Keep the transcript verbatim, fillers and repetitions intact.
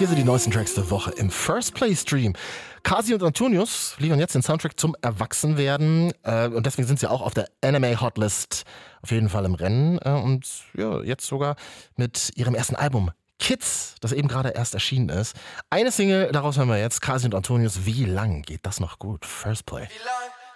hier sind die neuesten Tracks der Woche im First Play Stream. Kasi und Antonius liefern jetzt den Soundtrack zum Erwachsenwerden äh, und deswegen sind sie auch auf der Anime Hotlist auf jeden Fall im Rennen äh, und ja, jetzt sogar mit ihrem ersten Album Kids, das eben gerade erst erschienen ist. Eine Single, daraus hören wir jetzt, Kasi und Antonius. Wie lang geht das noch gut? First Play. Wie lang